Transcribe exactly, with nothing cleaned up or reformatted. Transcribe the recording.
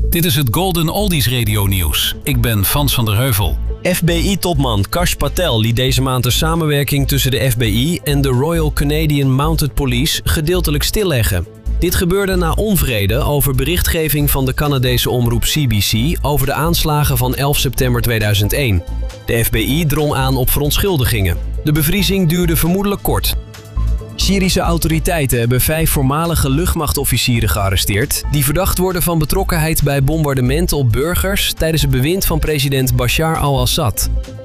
Dit is het Golden Oldies Radio Nieuws. Ik ben Frans van der Heuvel. F B I-topman Kash Patel liet deze maand de samenwerking tussen de F B I en de Royal Canadian Mounted Police gedeeltelijk stilleggen. Dit gebeurde na onvrede over berichtgeving van de Canadese omroep C B C over de aanslagen van elf september tweeduizend één. De F B I drong aan op verontschuldigingen. De bevriezing duurde vermoedelijk kort. Syrische autoriteiten hebben vijf voormalige luchtmachtofficieren gearresteerd die verdacht worden van betrokkenheid bij bombardementen op burgers tijdens het bewind van president Bashar al-Assad.